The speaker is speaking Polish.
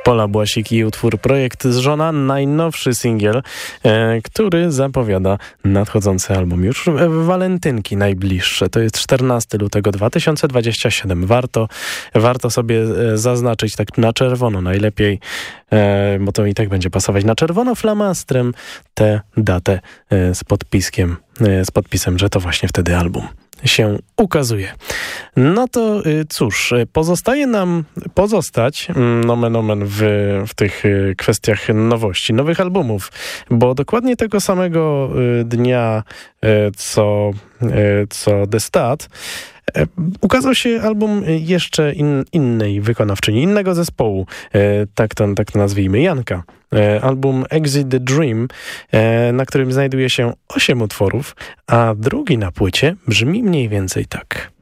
Pola Błasik i utwór Projekt z Żona, najnowszy singiel, który zapowiada nadchodzący album już w walentynki najbliższe. To jest 14 lutego 2027. Warto sobie zaznaczyć tak na czerwono najlepiej, bo to i tak będzie pasować na czerwono flamastrem tę datę z podpisem, że to właśnie wtedy album się ukazuje. No to cóż, pozostaje nam pozostać nomen omen w tych kwestiach nowości, nowych albumów, bo dokładnie tego samego dnia co The Stat ukazał się album jeszcze innej wykonawczyni, innego zespołu, tak to nazwijmy, Janka. Album Exit the Dream, na którym znajduje się 8 utworów, a drugi na płycie brzmi mniej więcej tak.